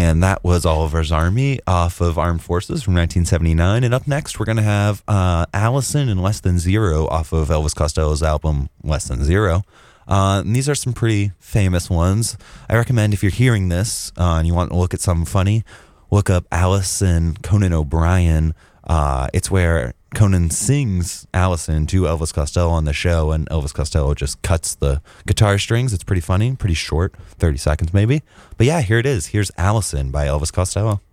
And that was Oliver's Army off of Armed Forces from 1979. And up next, we're going to have Allison and Less Than Zero off of Elvis Costello's album Less Than Zero. And these are some pretty famous ones. I recommend if you're hearing this and you want to look at something funny, look up Allison Conan O'Brien. It's where Conan sings Allison to Elvis Costello on the show, and Elvis Costello just cuts the guitar strings. It's pretty funny, pretty short, 30 seconds maybe. But yeah, here it is. Here's Allison by Elvis Costello.